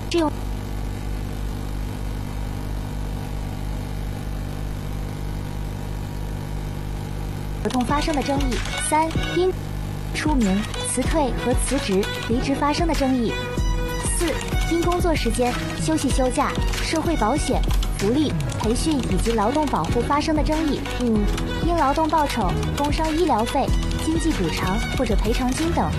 适用合同发生的争议；3、因出名、辞退和辞职、离职发生的争议；4、因工作时间、休息休假、社会保险、福利、培训以及劳动保护发生的争议；5、因劳动报酬、工伤医疗费、经济补偿或者赔偿金等